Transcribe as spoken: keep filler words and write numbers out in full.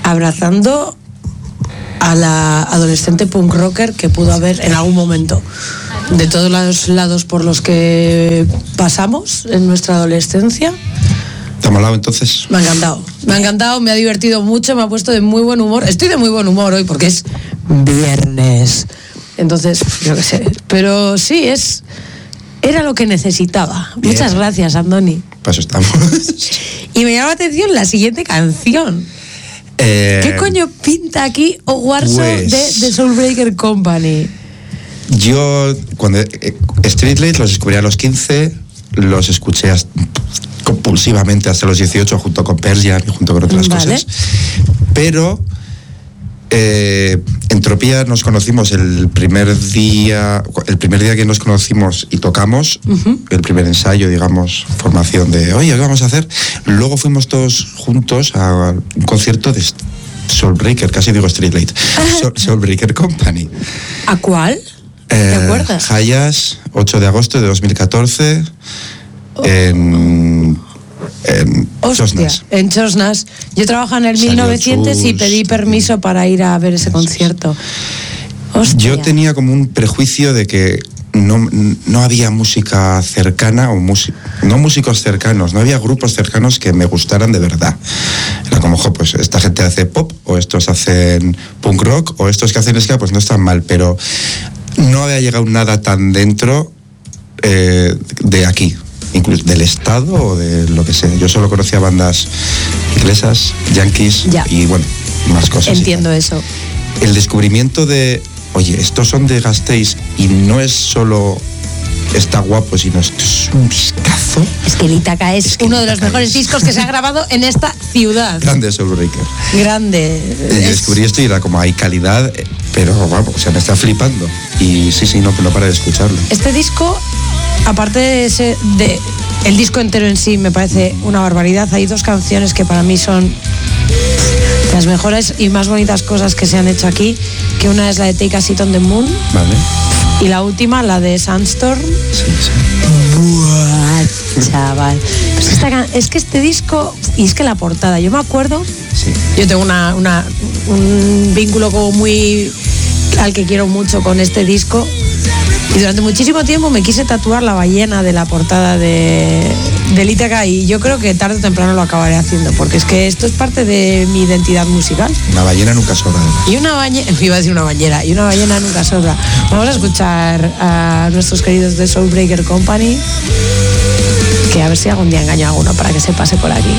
abrazando a la adolescente punk rocker que pudo haber en algún momento. De todos los lados por los que pasamos en nuestra adolescencia. ¿Te ha molado entonces? Me ha encantado, me ha encantado, me ha divertido mucho, me ha puesto de muy buen humor. Estoy de muy buen humor hoy porque es viernes. Entonces, yo qué sé. Pero sí, es era lo que necesitaba. Bien. Muchas gracias, Andoni. Pues estamos. Y me llama la atención la siguiente canción. Eh, ¿Qué coño pinta aquí Oguarso pues, de The Soulbreaker Company? Yo, cuando eh, Street Light los descubrí a los quince, los escuché hasta, compulsivamente hasta los dieciocho junto con Pearl Jam y junto con otras vale. cosas. Pero eh, Entropía nos conocimos el primer día, el primer día que nos conocimos y tocamos, uh-huh. el primer ensayo, digamos, formación de, oye, ¿qué vamos a hacer? Luego fuimos todos juntos a un concierto de Soulbreaker, casi digo Street Light, Soul, Soulbreaker Company. ¿A cuál? ¿Te acuerdas? Hayas, ocho de agosto de dos mil catorce, oh. en, en Hostia, Chosnas. En Chosnas. Yo trabajaba en el Salió mil novecientos chus, y pedí permiso para ir a ver ese concierto. Hostia. Yo tenía como un prejuicio de que no, no había música cercana, o musi- no músicos cercanos, no había grupos cercanos que me gustaran de verdad. Era como, jo, pues esta gente hace pop, o estos hacen punk rock, o estos que hacen ska, pues no están mal, pero no había llegado nada tan dentro eh, de aquí, incluso del estado o de lo que sea. Yo solo conocía bandas inglesas, yankees ya. y bueno, más cosas. Entiendo eso. El descubrimiento de, oye, estos son de Gasteiz y no es solo está guapo, sino esto es un discazo. Es que Ítaca es, es que uno Ítaca de los mejores es... discos que se ha grabado en esta ciudad. Grande Soulbreaker. Grande. Y es... descubrí esto y era como, hay calidad, pero vamos, o sea, me está flipando. Y sí, sí, no, no para de escucharlo. Este disco, aparte de ese, de el disco entero en sí, me parece una barbaridad. Hay dos canciones que para mí son las mejores y más bonitas cosas que se han hecho aquí, que una es la de Take a Seat on the Moon. Vale. Y la última, la de Sandstorm. Sí, sí. Buah, chaval. Pues esta, es que este disco, y es que la portada, yo me acuerdo, sí. yo tengo una, una, un vínculo como muy al que quiero mucho con este disco. Y durante muchísimo tiempo me quise tatuar la ballena de la portada de, de Ítaca, y yo creo que tarde o temprano lo acabaré haciendo, porque es que esto es parte de mi identidad musical. Una ballena nunca sobra. Y una ballena, iba a decir una bañera, y una ballena nunca sobra. Vamos a escuchar a nuestros queridos de Soulbreaker Company, que a ver si algún día engaño a alguno para que se pase por aquí.